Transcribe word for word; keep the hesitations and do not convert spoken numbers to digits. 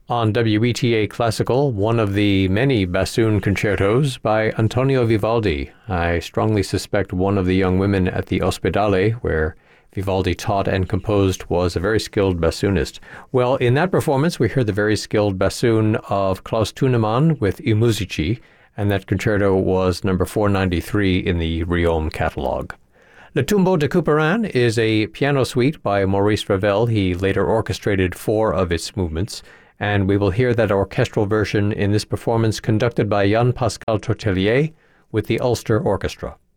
On W E T A Classical, one of the many bassoon concertos by Antonio Vivaldi. I strongly suspect one of the young women at the Ospedale, where Vivaldi taught and composed, was a very skilled bassoonist. Well, in that performance, we heard the very skilled bassoon of Klaus Thunemann with I Musici, and that concerto was number four ninety-three in the Riom catalog. Le Tombeau de Couperin is a piano suite by Maurice Ravel. He later orchestrated four of its movements, and we will hear that orchestral version in this performance conducted by Jan-Pascal Tortelier with the Ulster Orchestra.